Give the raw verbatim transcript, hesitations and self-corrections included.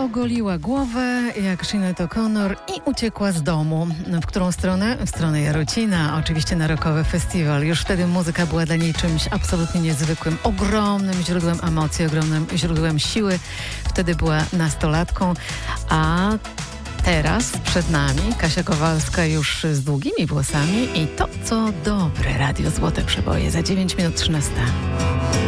ogoliła głowę jak Sinead O'Connor i uciekła z domu. W którą stronę? W stronę Jarocina, oczywiście na rockowy festiwal. Już wtedy muzyka była dla niej czymś absolutnie niezwykłym, ogromnym źródłem emocji, ogromnym źródłem siły. Wtedy była nastolatką, a teraz przed nami Kasia Kowalska już z długimi włosami i to, co dobre. Radio Złote Przeboje za dziewięć minut trzynasta.